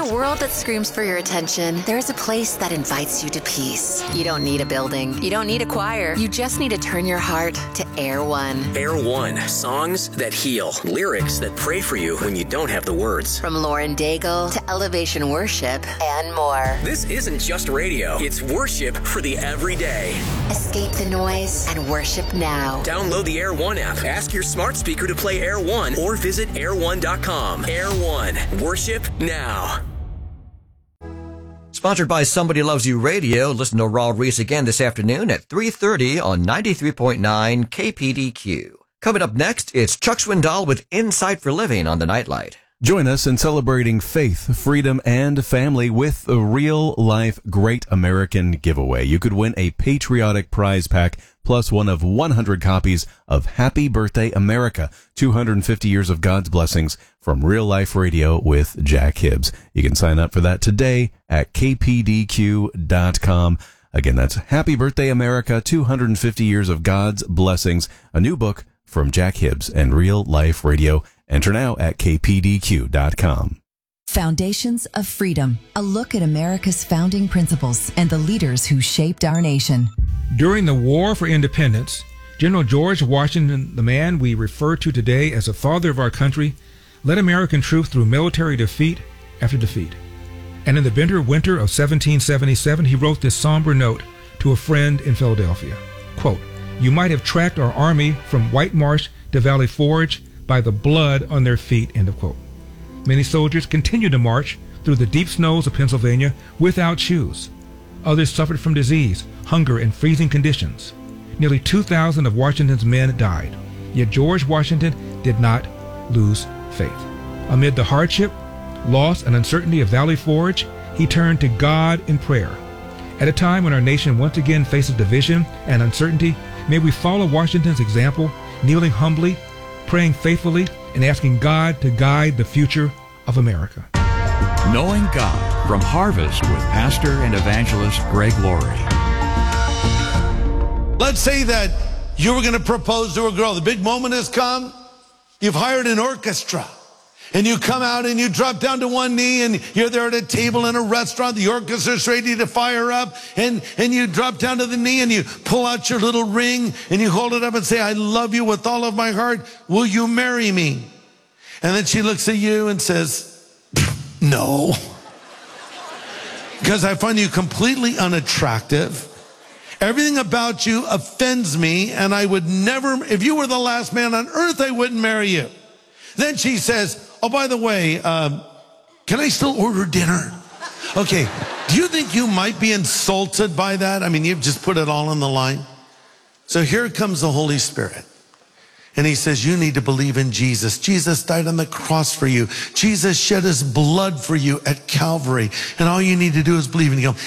a world that screams for your attention, there's a place that invites you to peace. You don't need a building. You don't need a choir. You just need to turn your heart to Air One. Air One. Songs that heal. Lyrics that pray for you when you don't have the words. From Lauren Daigle to Elevation Worship and more. This isn't just radio. It's worship for the everyday. Escape the noise and worship now. Download the Air One app. Ask your smart speaker to play Air One or visit air1.com. Air One. Worship now. Sponsored by Somebody Loves You Radio. Listen to Raul Reese again this afternoon at 3:30 on 93.9 KPDQ. Coming up next, it's Chuck Swindoll with Insight for Living on the Nightlight. Join us in celebrating faith, freedom, and family with a real-life Great American giveaway. You could win a patriotic prize pack plus one of 100 copies of Happy Birthday America, 250 Years of God's Blessings from Real Life Radio with Jack Hibbs. You can sign up for that today at kpdq.com. Again, that's Happy Birthday America, 250 Years of God's Blessings, a new book from Jack Hibbs and Real Life Radio. Enter now at kpdq.com. Foundations of Freedom, a look at America's founding principles and the leaders who shaped our nation. During the War for Independence, General George Washington, the man we refer to today as the father of our country, led American troops through military defeat after defeat. And in the bitter winter of 1777, he wrote this somber note to a friend in Philadelphia. Quote, "You might have tracked our army from White Marsh to Valley Forge by the blood on their feet," end of quote. Many soldiers continued to march through the deep snows of Pennsylvania without shoes. Others suffered from disease, hunger, and freezing conditions. Nearly 2,000 of Washington's men died. Yet George Washington did not lose faith. Amid the hardship, loss, and uncertainty of Valley Forge, he turned to God in prayer. At a time when our nation once again faces division and uncertainty, may we follow Washington's example, kneeling humbly, praying faithfully, and asking God to guide the future of America. Knowing God from Harvest with Pastor and Evangelist Greg Laurie. Let's say that you were going to propose to a girl. The big moment has come. You've hired an orchestra. And you come out and you drop down to one knee and you're there at a table in a restaurant. The orchestra's ready to fire up. And you drop down to the knee and you pull out your little ring and you hold it up and say, "I love you with all of my heart. Will you marry me?" And then she looks at you and says, "No." Because I find you completely unattractive. Everything about you offends me, and I would never, if you were the last man on earth, I wouldn't marry you. Then she says, "Oh, by the way, can I still order dinner?" Okay, do you think you might be insulted by that? I mean, you've just put it all on the line. So here comes the Holy Spirit. And he says, you need to believe in Jesus. Jesus died on the cross for you. Jesus shed his blood for you at Calvary. And all you need to do is believe. And you go,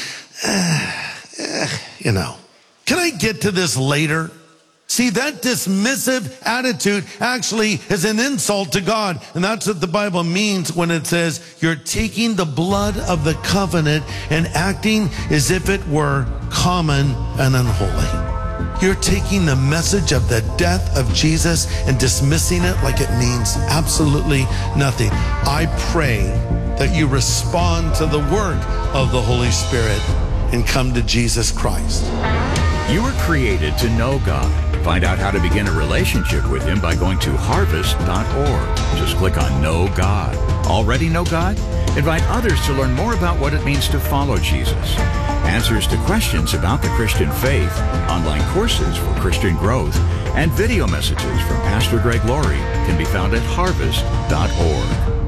can I get to this later? See, that dismissive attitude actually is an insult to God. And that's what the Bible means when it says you're taking the blood of the covenant and acting as if it were common and unholy. You're taking the message of the death of Jesus and dismissing it like it means absolutely nothing. I pray that you respond to the work of the Holy Spirit and come to Jesus Christ. You were created to know God. Find out how to begin a relationship with Him by going to harvest.org. Just click on Know God. Already know God? Invite others to learn more about what it means to follow Jesus. Answers to questions about the Christian faith, online courses for Christian growth, and video messages from Pastor Greg Laurie can be found at harvest.org.